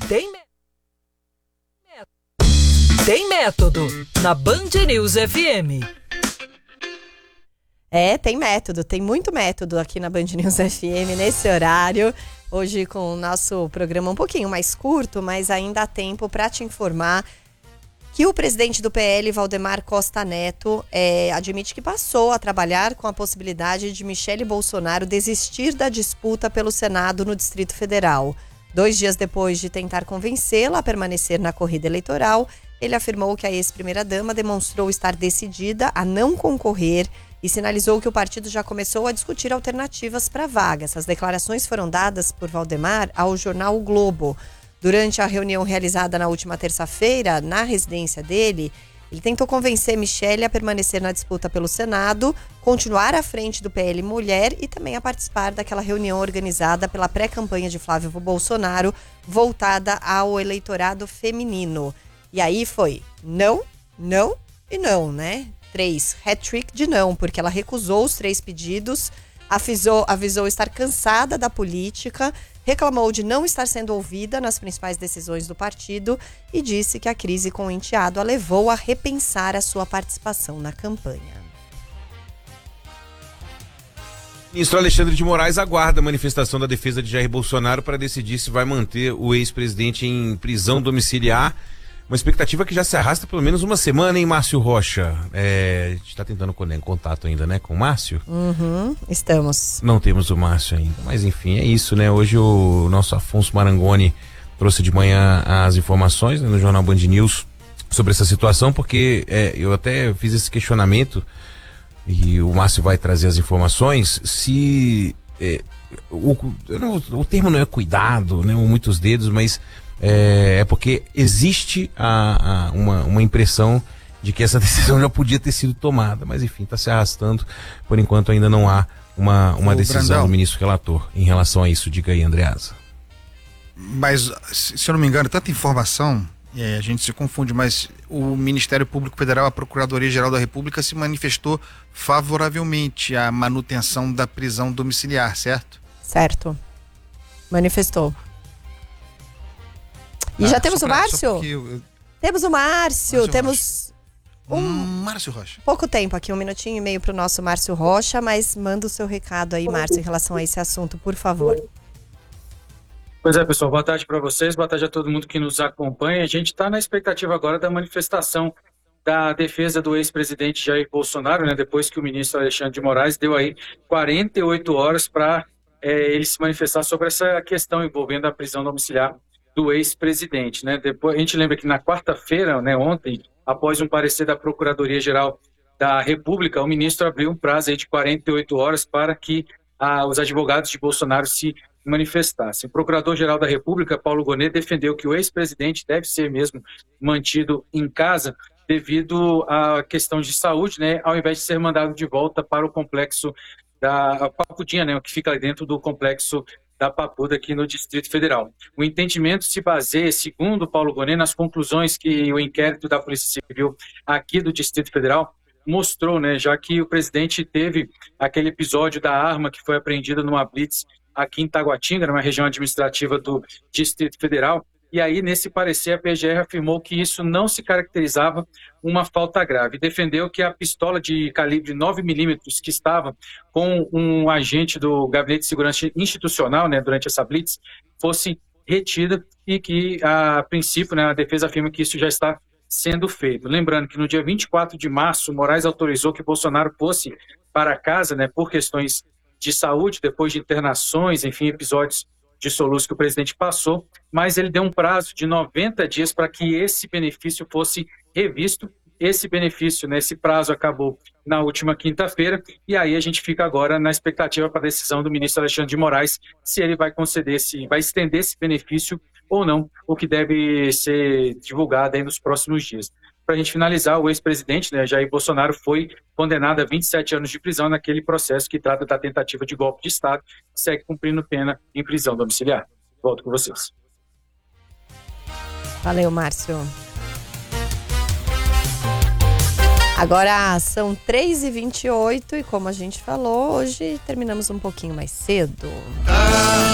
Tem método na Band News FM. Tem método, tem muito método aqui na Band News FM nesse horário. Hoje com o nosso programa um pouquinho mais curto, mas ainda há tempo para te informar que o presidente do PL, Valdemar Costa Neto, admite que passou a trabalhar com a possibilidade de Michele Bolsonaro desistir da disputa pelo Senado no Distrito Federal. 2 dias depois de tentar convencê-la a permanecer na corrida eleitoral, ele afirmou que a ex-primeira-dama demonstrou estar decidida a não concorrer e sinalizou que o partido já começou a discutir alternativas para a vaga. Essas declarações foram dadas por Valdemar ao jornal O Globo. Durante a reunião realizada na última terça-feira, na residência dele, ele tentou convencer Michele a permanecer na disputa pelo Senado, continuar à frente do PL Mulher e também a participar daquela reunião organizada pela pré-campanha de Flávio Bolsonaro, voltada ao eleitorado feminino. E aí foi não, não e não, né? 3 hat-trick de não, porque ela recusou os 3 pedidos, avisou estar cansada da política, reclamou de não estar sendo ouvida nas principais decisões do partido e disse que a crise com o enteado a levou a repensar a sua participação na campanha. O ministro Alexandre de Moraes aguarda a manifestação da defesa de Jair Bolsonaro para decidir se vai manter o ex-presidente em prisão domiciliar. Uma expectativa que já se arrasta pelo menos uma semana, hein, Márcio Rocha? A gente está tentando contato ainda, né, com o Márcio? Estamos. Não temos o Márcio ainda, mas enfim, é isso, né? Hoje o nosso Afonso Marangoni trouxe de manhã as informações, né, no Jornal Band News sobre essa situação, porque eu até fiz esse questionamento e o Márcio vai trazer as informações, se o termo não é cuidado, né, ou muitos dedos, mas é porque existe uma impressão de que essa decisão já podia ter sido tomada, mas enfim, está se arrastando. Por enquanto ainda não há uma decisão Brandão, do ministro relator em relação a isso. Diga aí, Andreasa. Mas, se eu não me engano, tanta informação, a gente se confunde, mas o Ministério Público Federal, a Procuradoria-Geral da República se manifestou favoravelmente à manutenção da prisão domiciliar, certo? Certo. Manifestou. E já temos o Márcio? Temos o Márcio, temos Márcio Rocha. Pouco tempo aqui, 1 minutinho e meio para o nosso Márcio Rocha, mas manda o seu recado aí, Márcio, em relação a esse assunto, por favor. Pois é, pessoal, boa tarde para vocês, boa tarde a todo mundo que nos acompanha. A gente está na expectativa agora da manifestação da defesa do ex-presidente Jair Bolsonaro, né, depois que o ministro Alexandre de Moraes deu aí 48 horas para ele se manifestar sobre essa questão envolvendo a prisão domiciliar do ex-presidente, né? Depois, a gente lembra que na quarta-feira, né, ontem, após um parecer da Procuradoria-Geral da República, o ministro abriu um prazo aí de 48 horas para que os advogados de Bolsonaro se manifestassem. O Procurador-Geral da República, Paulo Gonet, defendeu que o ex-presidente deve ser mesmo mantido em casa devido à questão de saúde, né, ao invés de ser mandado de volta para o complexo da Papudinha, né, que fica dentro do complexo da Papuda aqui no Distrito Federal. O entendimento se baseia, segundo Paulo Gonet, nas conclusões que o inquérito da Polícia Civil aqui do Distrito Federal mostrou, né, já que o presidente teve aquele episódio da arma que foi apreendida numa blitz aqui em Taguatinga, numa região administrativa do Distrito Federal. E aí, nesse parecer, a PGR afirmou que isso não se caracterizava uma falta grave. Defendeu que a pistola de calibre 9mm que estava com um agente do Gabinete de Segurança Institucional, né, durante essa blitz, fosse retida e que, a princípio, né, a defesa afirma que isso já está sendo feito. Lembrando que no dia 24 de março, Moraes autorizou que Bolsonaro fosse para casa, né, por questões de saúde, depois de internações, enfim, episódios de soluço que o presidente passou, mas ele deu um prazo de 90 dias para que esse benefício fosse revisto. Esse benefício, né, esse prazo acabou na última quinta-feira, e aí a gente fica agora na expectativa para a decisão do ministro Alexandre de Moraes, se ele vai conceder, se vai estender esse benefício ou não, o que deve ser divulgado aí nos próximos dias. Para a gente finalizar, o ex-presidente, né, Jair Bolsonaro, foi condenado a 27 anos de prisão naquele processo que trata da tentativa de golpe de Estado, segue cumprindo pena em prisão domiciliar. Volto com vocês. Valeu, Márcio. Agora são 3h28 e como a gente falou, hoje terminamos um pouquinho mais cedo.